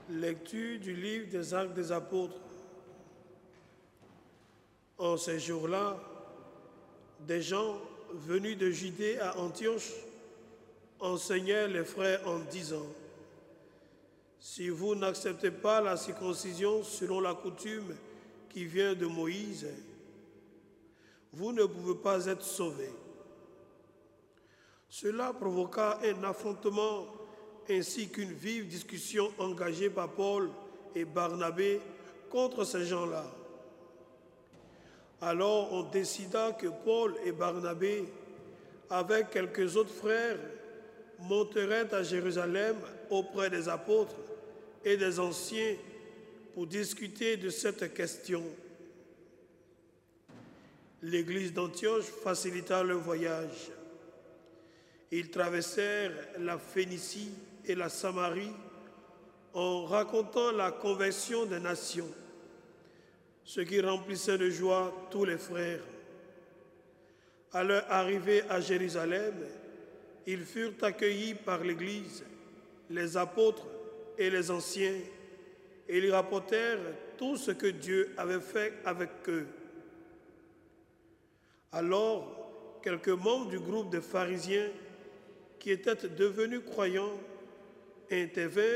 Lecture du livre des Actes des Apôtres. En ces jours-là, des gens venus de Judée à Antioche enseignaient les frères en disant: si vous n'acceptez pas la circoncision selon la coutume qui vient de Moïse, vous ne pouvez pas être sauvés. Cela provoqua un affrontement ainsi qu'une vive discussion engagée par Paul et Barnabé contre ces gens-là. Alors on décida que Paul et Barnabé, avec quelques autres frères, monteraient à Jérusalem auprès des apôtres et des anciens pour discuter de cette question. L'église d'Antioche facilita leur voyage. Ils traversèrent la Phénicie et la Samarie en racontant la conversion des nations, ce qui remplissait de joie tous les frères. À leur arrivée à Jérusalem, ils furent accueillis par l'Église, les apôtres et les anciens, et ils rapportèrent tout ce que Dieu avait fait avec eux. Alors, quelques membres du groupe des pharisiens qui étaient devenus croyants intervinrent